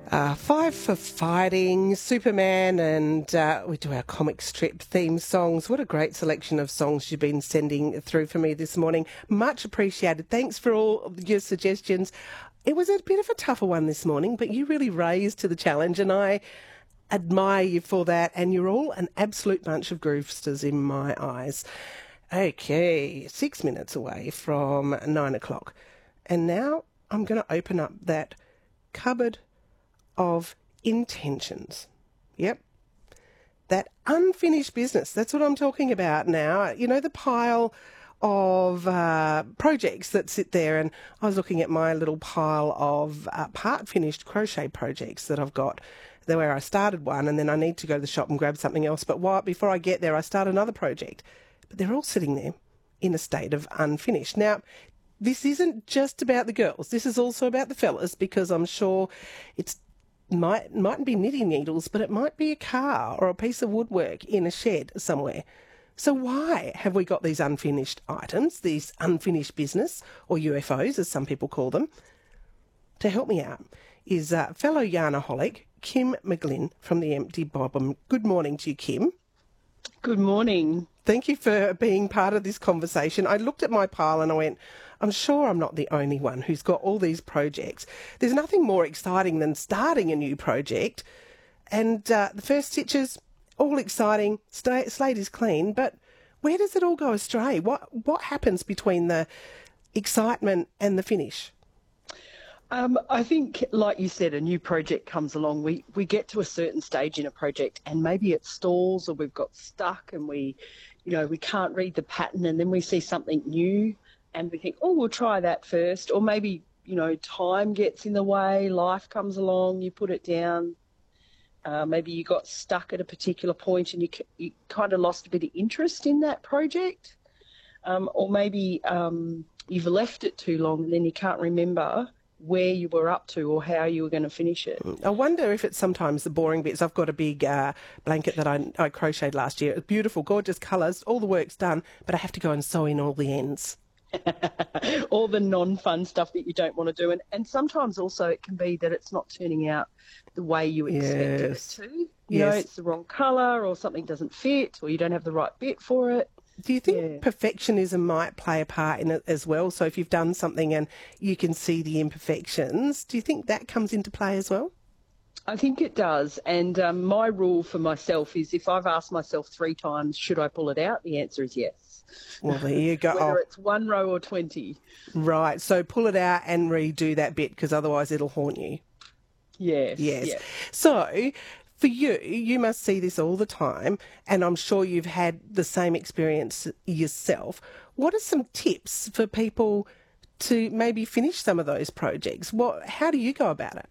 Five for Fighting, Superman, and we do our comic strip theme songs. What a great selection of songs you've been sending through for me this morning. Much appreciated. Thanks for all your suggestions. It was a bit of a tougher one this morning, but you really raised to the challenge, and I admire you for that, and you're all an absolute bunch of groovesters in my eyes. Okay, 6 minutes away from 9 o'clock. And now I'm going to open up that cupboard of intentions. Yep. That unfinished business. That's what I'm talking about now. You know, the pile of projects that sit there, and I was looking at my little pile of part-finished crochet projects that I've got there, where I started one and then I need to go to the shop and grab something else. But before I get there, I start another project. But they're all sitting there in a state of unfinished. Now, this isn't just about the girls. This is also about the fellas, because I'm sure mightn't be knitting needles, but it might be a car or a piece of woodwork in a shed somewhere. So why have we got these unfinished items, these unfinished business, or UFOs as some people call them? To help me out is fellow yarnaholic Kim McGlynn from the Empty Bobbin. Good morning to you, Kim. Good morning. Thank you for being part of this conversation. I looked at my pile and I went, I'm sure I'm not the only one who's got all these projects. There's nothing more exciting than starting a new project. And the first stitches, all exciting, slate is clean, but where does it all go astray? What happens between the excitement and the finish? I think, like you said, a new project comes along. We get to a certain stage in a project and maybe it stalls, or we've got stuck and we can't read the pattern, and then we see something new and we think, oh, we'll try that first. Or maybe, time gets in the way, life comes along, you put it down. Maybe you got stuck at a particular point and you kind of lost a bit of interest in that project. Or maybe you've left it too long and then you can't remember where you were up to or how you were going to finish it. I wonder if it's sometimes the boring bits. I've got a big blanket that I crocheted last year. It's beautiful, gorgeous colours, all the work's done, but I have to go and sew in all the ends. All the non-fun stuff that you don't want to do. And sometimes also it can be that it's not turning out the way you expected it to. You know, it's the wrong colour, or something doesn't fit, or you don't have the right bit for it. Do you think perfectionism might play a part in it as well? So if you've done something and you can see the imperfections, do you think that comes into play as well? I think it does. And my rule for myself is, if I've asked myself 3 times, should I pull it out? The answer is yes. Well, there you go. Whether it's 1 row or 20. Right. So pull it out and redo that bit, because otherwise it'll haunt you. Yes. Yes. So for you must see this all the time, and I'm sure you've had the same experience yourself. What are some tips for people to maybe finish some of those projects? How do you go about it?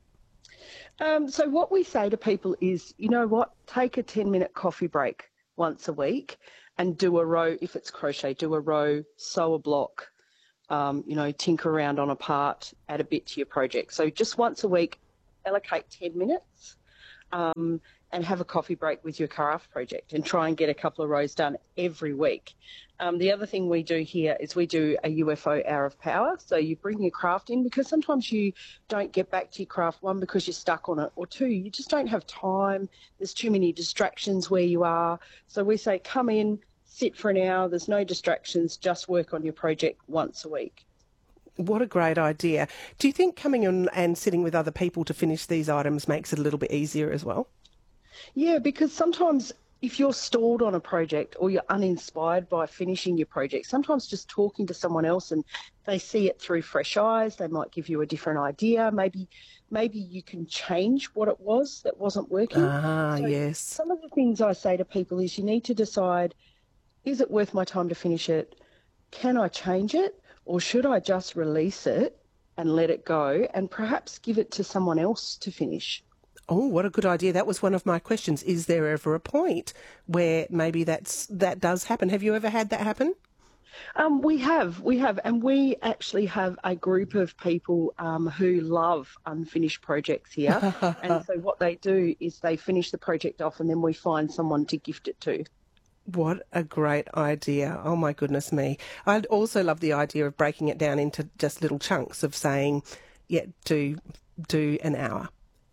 So what we say to people is, you know what, take a 10-minute coffee break once a week and do a row. If it's crochet, do a row, sew a block, tinker around on a part, add a bit to your project. So just once a week, allocate 10 minutes. And have a coffee break with your craft project and try and get a couple of rows done every week. The other thing we do here is we do a UFO hour of power. So you bring your craft in, because sometimes you don't get back to your craft, 1, because you're stuck on it, or 2, you just don't have time. There's too many distractions where you are. So we say, come in, sit for an hour. There's no distractions. Just work on your project once a week. What a great idea. Do you think coming in and sitting with other people to finish these items makes it a little bit easier as well? Yeah, because sometimes if you're stalled on a project or you're uninspired by finishing your project, sometimes just talking to someone else and they see it through fresh eyes, they might give you a different idea. Maybe you can change what it was that wasn't working. Yes. Some of the things I say to people is, you need to decide, is it worth my time to finish it? Can I change it? Or should I just release it and let it go and perhaps give it to someone else to finish? Oh, what a good idea. That was one of my questions. Is there ever a point where maybe that does happen? Have you ever had that happen? We have. And we actually have a group of people who love unfinished projects here. And so what they do is they finish the project off and then we find someone to gift it to. What a great idea. Oh, my goodness me. I'd also love the idea of breaking it down into just little chunks of saying, do an hour.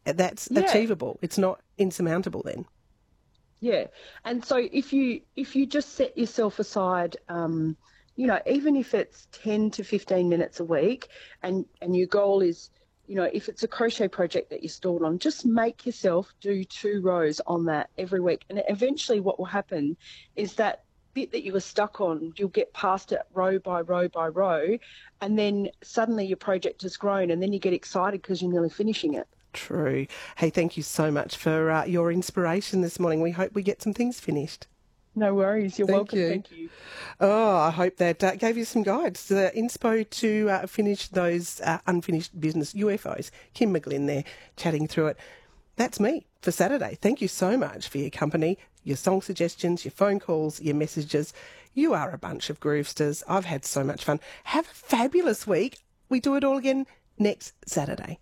that's Yeah. achievable. It's not insurmountable then. Yeah, and so if you just set yourself aside, even if it's 10 to 15 minutes a week, and your goal is, if it's a crochet project that you're stalled on, just make yourself do 2 rows on that every week, and eventually what will happen is that bit that you were stuck on, you'll get past it row by row by row, and then suddenly your project has grown, and then you get excited because you're nearly finishing it. True. Hey, thank you so much for your inspiration this morning. We hope we get some things finished. No worries. You're welcome. You. Thank you. Oh, I hope that gave you some guides, the inspo to finish those unfinished business UFOs. Kim McGlynn there chatting through it. That's me for Saturday. Thank you so much for your company, your song suggestions, your phone calls, your messages. You are a bunch of groovesters. I've had so much fun. Have a fabulous week. We do it all again next Saturday.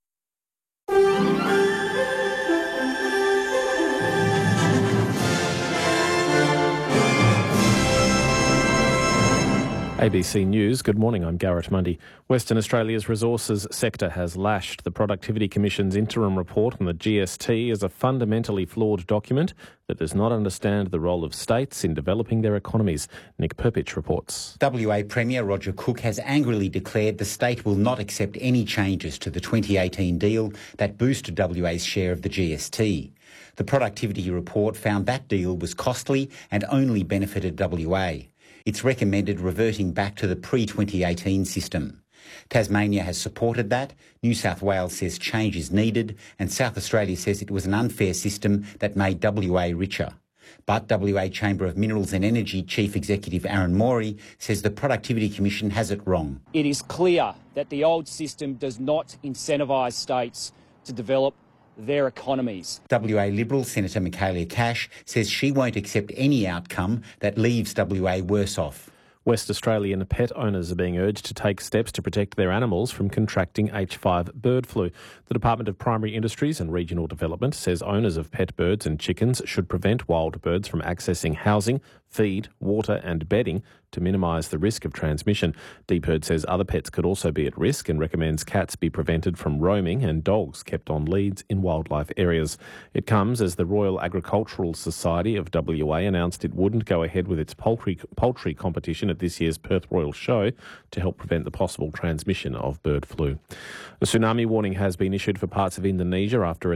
ABC News, good morning, I'm Garrett Mundy. Western Australia's resources sector has lashed the Productivity Commission's interim report on the GST as a fundamentally flawed document that does not understand the role of states in developing their economies. Nick Perpich reports. WA Premier Roger Cook has angrily declared the state will not accept any changes to the 2018 deal that boosted WA's share of the GST. The productivity report found that deal was costly and only benefited WA. It's recommended reverting back to the pre-2018 system. Tasmania has supported that, New South Wales says change is needed, and South Australia says it was an unfair system that made WA richer. But WA Chamber of Minerals and Energy Chief Executive Aaron Morey says the Productivity Commission has it wrong. It is clear that the old system does not incentivise states to develop their economies. WA Liberal Senator Michaelia Cash says she won't accept any outcome that leaves WA worse off. West Australian pet owners are being urged to take steps to protect their animals from contracting H5 bird flu. The Department of Primary Industries and Regional Development says owners of pet birds and chickens should prevent wild birds from accessing housing, feed, water and bedding to minimise the risk of transmission. DPIRD says other pets could also be at risk and recommends cats be prevented from roaming and dogs kept on leads in wildlife areas. It comes as the Royal Agricultural Society of WA announced it wouldn't go ahead with its poultry competition at this year's Perth Royal Show to help prevent the possible transmission of bird flu. A tsunami warning has been issued for parts of Indonesia after a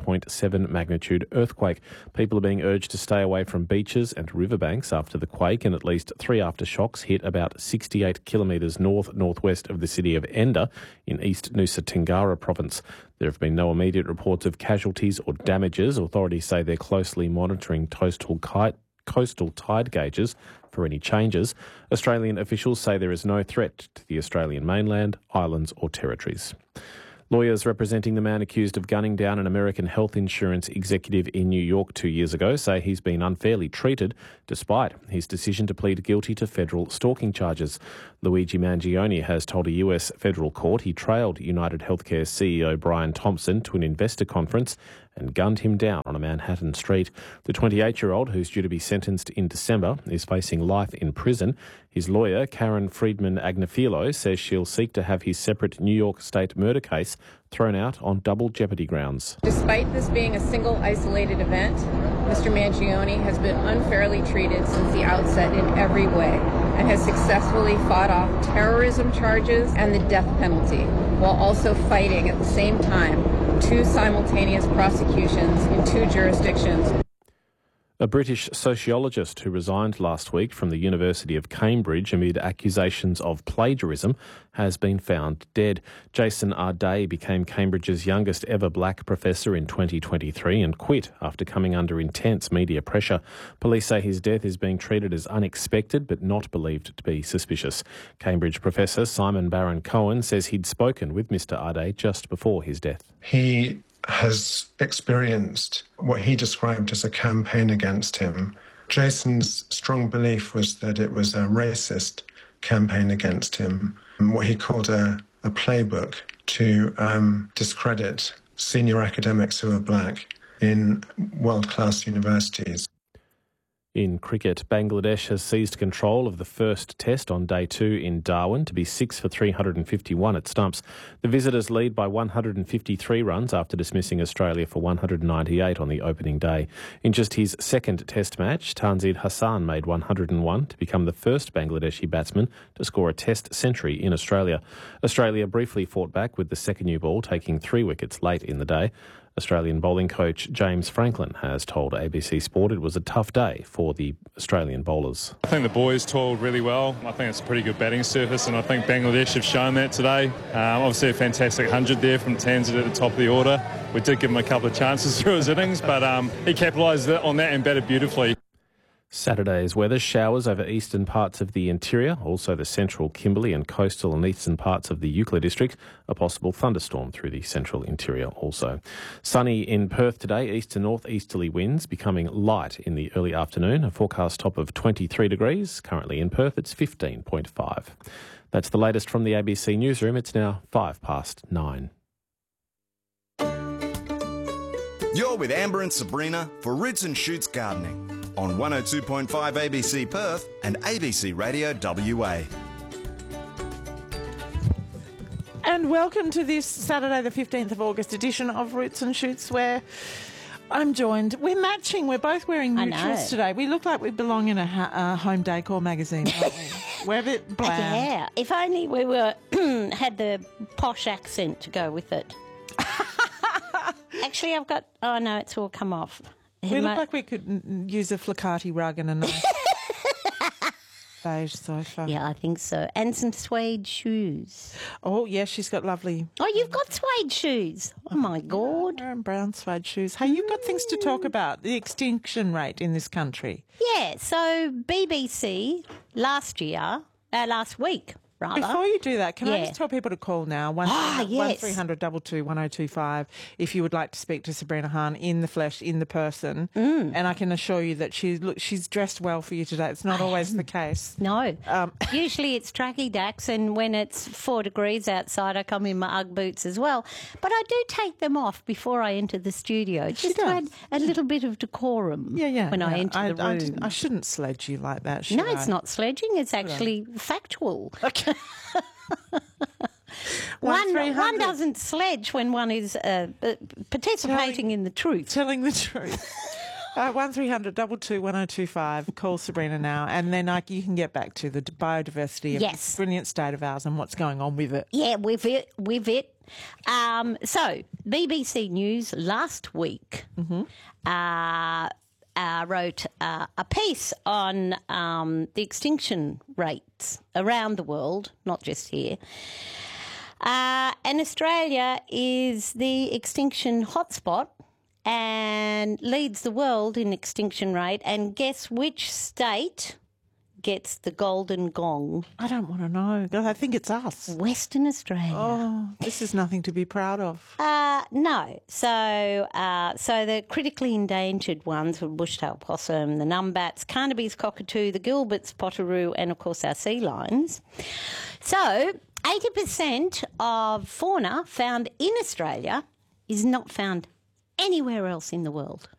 7.7 magnitude earthquake. People are being urged to stay away from beaches and riverbanks after the quake, and at least 3 aftershocks hit about 68 kilometres north-northwest of the city of Enda in East Nusa Tenggara province. There have been no immediate reports of casualties or damages. Authorities say they're closely monitoring coastal tide gauges for any changes. Australian officials say there is no threat to the Australian mainland, islands or territories. Lawyers representing the man accused of gunning down an American health insurance executive in New York 2 years ago say he's been unfairly treated despite his decision to plead guilty to federal stalking charges. Luigi Mangione has told a US federal court he trailed United Healthcare CEO Brian Thompson to an investor conference and gunned him down on a Manhattan street. The 28-year-old, who's due to be sentenced in December, is facing life in prison. His lawyer, Karen Friedman Agnifilo, says she'll seek to have his separate New York State murder case thrown out on double jeopardy grounds. Despite this being a single isolated event, Mr. Mangione has been unfairly treated since the outset in every way and has successfully fought off terrorism charges and the death penalty, while also fighting at the same time 2 simultaneous prosecutions in 2 jurisdictions. A British sociologist who resigned last week from the University of Cambridge amid accusations of plagiarism has been found dead. Jason Ardea became Cambridge's youngest ever black professor in 2023 and quit after coming under intense media pressure. Police say his death is being treated as unexpected but not believed to be suspicious. Cambridge professor Simon Baron-Cohen says he'd spoken with Mr Ardea just before his death. He has experienced what he described as a campaign against him. Jason's strong belief was that it was a racist campaign against him, what he called a playbook to discredit senior academics who are black in world-class universities. In cricket, Bangladesh has seized control of the first test on day 2 in Darwin to be 6 for 351 at stumps. The visitors lead by 153 runs after dismissing Australia for 198 on the opening day. In just his second test match, Tanzid Hassan made 101 to become the first Bangladeshi batsman to score a test century in Australia. Australia briefly fought back with the second new ball, taking 3 wickets late in the day. Australian bowling coach James Franklin has told ABC Sport it was a tough day for the Australian bowlers. I think the boys toiled really well. I think it's a pretty good batting surface, and I think Bangladesh have shown that today. Obviously a fantastic 100 there from Tanzid at the top of the order. We did give him a couple of chances through his innings, but he capitalised on that and batted beautifully. Saturday's weather: showers over eastern parts of the interior, also the central Kimberley and coastal and eastern parts of the Euclid district. A possible thunderstorm through the central interior also. Sunny in Perth today, east to north-easterly winds becoming light in the early afternoon. A forecast top of 23 degrees. Currently in Perth it's 15.5. That's the latest from the ABC Newsroom. It's now 9:05. You're with Amber and Sabrina for Roots and Shoots Gardening on 102.5 ABC Perth and ABC Radio WA. And welcome to this Saturday the 15th of August edition of Roots and Shoots, where I'm joined. We're matching. We're both wearing neutrals today. We look like we belong in a home decor magazine, don't we? We're a bit bland. Yeah, if only we were had the posh accent to go with it. Actually, I've got... Oh, no, it's all come off. We look like we could use a Flicati rug and a nice beige sofa. Yeah, I think so. And some suede shoes. Oh, yeah, she's got lovely... Oh, you've got suede shoes. Oh, my God. Yeah, and brown suede shoes. Hey, you've got things to talk about. The extinction rate in this country. Yeah, so BBC last week... Rather. Before you do that, can I just tell people to call now? 1300 22 1025 if you would like to speak to Sabrina Hahn in the flesh, in the person. And I can assure you that she's dressed well for you today. It's not always the case. No. Usually it's tracky dacks, and when it's 4 degrees outside, I come in my Ugg boots as well. But I do take them off before I enter the studio, just to add a little bit of decorum when I enter the room. I shouldn't sledge you like that, should I? No, it's not sledging. It's actually factual. Okay. One doesn't sledge when one is participating in the truth. Telling the truth. 1300 22 1025. Call Sabrina now, and then you can get back to the biodiversity of this brilliant state of ours and what's going on with it. Yeah, with it. So, BBC News last week wrote a piece on the extinction rates around the world, not just here. And Australia is the extinction hotspot and leads the world in extinction rate. And guess which state gets the golden gong? I don't want to know. I think it's us. Western Australia. Oh, this is nothing to be proud of. No. So the critically endangered ones were bushtail possum, the numbats, Carnaby's cockatoo, the Gilbert's potteroo, and, of course, our sea lions. So 80% of fauna found in Australia is not found anywhere else in the world.